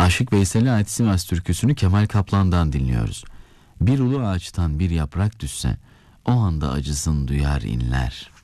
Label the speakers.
Speaker 1: Aşık Veysel'e ait Sivas türküsünü Kemal Kaplan'dan dinliyoruz. Bir ulu ağaçtan bir yaprak düşse, o anda acısını duyar inler.